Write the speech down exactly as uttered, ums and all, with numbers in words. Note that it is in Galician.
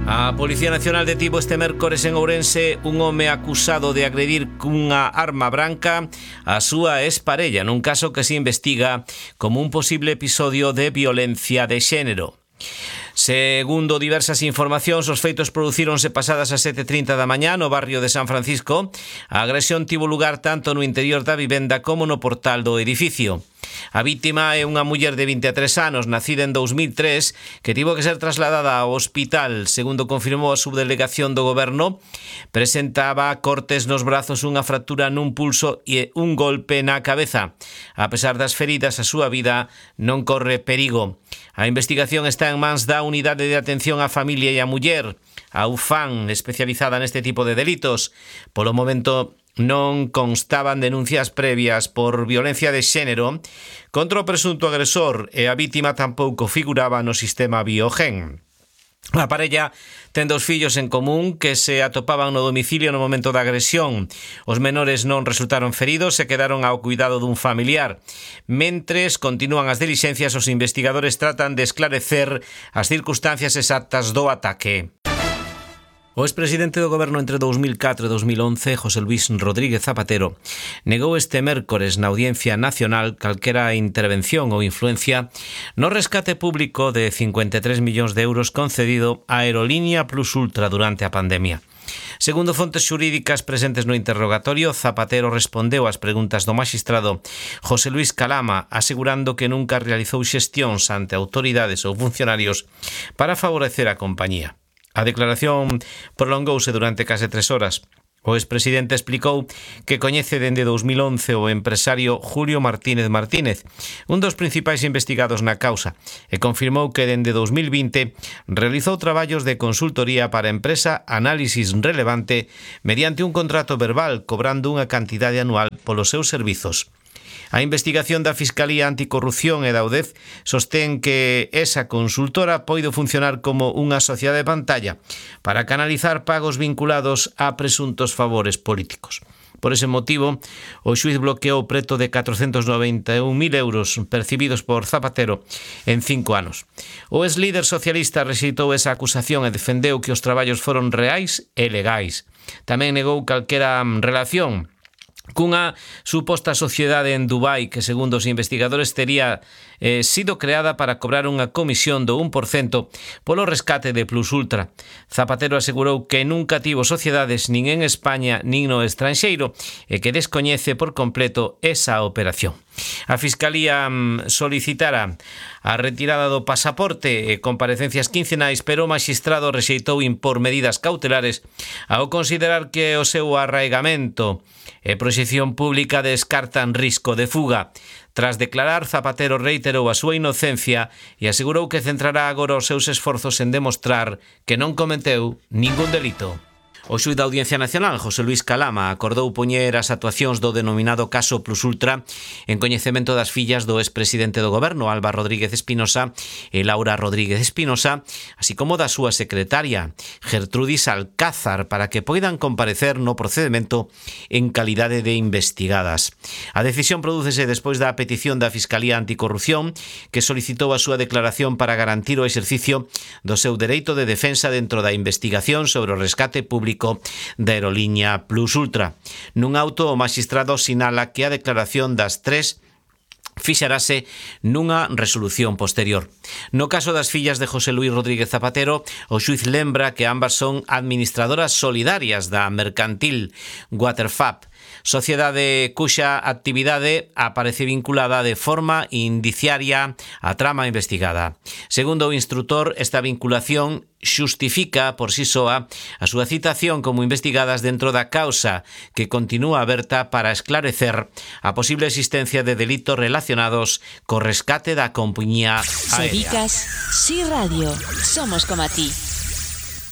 A Policía Nacional detivo este mércores en Ourense un home acusado de agredir cunha arma branca a súa exparella nun caso que se investiga como un posible episodio de violencia de xénero. Segundo diversas informacións, os feitos producíronse pasadas as sete e trinta da mañá no barrio de San Francisco. A agresión tivo lugar tanto no interior da vivenda como no portal do edificio. A vítima é unha muller de vinte e tres anos, nacida en dous mil tres, que tivo que ser trasladada ao hospital. Segundo confirmou a subdelegación do goberno, presentaba cortes nos brazos, unha fractura nun pulso e un golpe na cabeza. A pesar das feridas, a súa vida non corre perigo. A investigación está en mans da Unidade de Atención á Familia e á Muller, a U F A N, especializada neste tipo de delitos. Polo momento non constaban denuncias previas por violencia de xénero contra o presunto agresor e a vítima tampouco figuraba no sistema Biogen. A parella ten dos fillos en común que se atopaban no domicilio no momento da agresión. Os menores non resultaron feridos e quedaron ao cuidado dun familiar. Mentres continúan as dilixencias, os investigadores tratan de esclarecer as circunstancias exactas do ataque. O expresidente do goberno entre dous mil catro e dous mil once, José Luis Rodríguez Zapatero, negou este mércores na Audiencia Nacional calquera intervención ou influencia no rescate público de cincuenta e tres millóns de euros concedido á Aerolínea Plus Ultra durante a pandemia. Segundo fontes xurídicas presentes no interrogatorio, Zapatero respondeu ás preguntas do maxistrado José Luis Calama, asegurando que nunca realizou xestións ante autoridades ou funcionarios para favorecer a compañía. A declaración prolongouse durante case tres horas. O expresidente explicou que coñece dende dous mil once o empresario Julio Martínez Martínez, un dos principais investigados na causa, e confirmou que dende dous mil vinte realizou traballos de consultoría para a empresa Análisis Relevante mediante un contrato verbal, cobrando unha cantidade anual polos seus servizos. A investigación da Fiscalía Anticorrupción e da U D E F sostén que esa consultora poido funcionar como unha sociedade de pantalla para canalizar pagos vinculados a presuntos favores políticos. Por ese motivo, o xuíz bloqueou preto de catrocentos noventa e un mil euros percibidos por Zapatero en cinco anos. O ex-líder socialista rexeitou esa acusación e defendeu que os traballos foron reais e legais. Tamén negou calquera relación cunha suposta sociedade en Dubai que, segundo os investigadores, tería eh, sido creada para cobrar unha comisión do un por cento polo rescate de Plus Ultra. Zapatero asegurou que nunca tivo sociedades nin en España nin no estranxeiro e que descoñece por completo esa operación. A Fiscalía mm, solicitara a retirada do pasaporte e comparecencias quincenais, pero o maxistrado rexeitou impor medidas cautelares ao considerar que o seu arraigamento e proxección pública descartan risco de fuga. Tras declarar, Zapatero reiterou a súa inocencia e asegurou que centrará agora os seus esforzos en demostrar que non cometeu ningún delito. O xuíz da Audiencia Nacional, José Luis Calama, acordou poñer as actuacións do denominado caso Plus Ultra en coñecemento das fillas do expresidente do goberno, Alba Rodríguez Espinosa e Laura Rodríguez Espinosa, así como da súa secretaria, Gertrudis Alcázar, para que poidan comparecer no procedimento en calidade de investigadas. A decisión prodúcese despois da petición da Fiscalía Anticorrupción, que solicitou a súa declaración para garantir o exercicio do seu dereito de defensa dentro da investigación sobre o rescate público da Aerolínea Plus Ultra. Nun auto, o maxistrado sinala que a declaración das tres fixarase nunha resolución posterior. No caso das fillas de José Luis Rodríguez Zapatero, o xuiz lembra que ambas son administradoras solidarias da mercantil Waterfab, sociedade cuxa actividade aparece vinculada de forma indiciaria á trama investigada. Segundo o instrutor, esta vinculación xustifica por si soa a súa citación como investigadas dentro da causa, que continúa aberta para esclarecer a posible existencia de delitos relacionados co rescate da compañía aérea. Se dicas, Si Radio, somos como a ti.